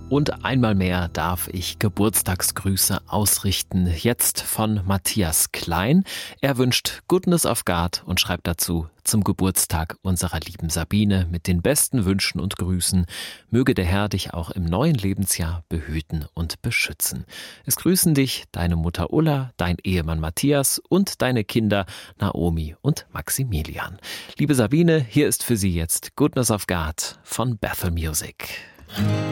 Und einmal mehr darf ich Geburtstagsgrüße ausrichten. Jetzt von Matthias Klein. Er wünscht Goodness of God und schreibt dazu: Zum Geburtstag unserer lieben Sabine mit den besten Wünschen und Grüßen. Möge der Herr dich auch im neuen Lebensjahr behüten und beschützen. Es grüßen dich deine Mutter Ulla, dein Ehemann Matthias und deine Kinder Naomi und Maximilian. Liebe Sabine, hier ist für Sie jetzt Goodness of God von Bethel Music.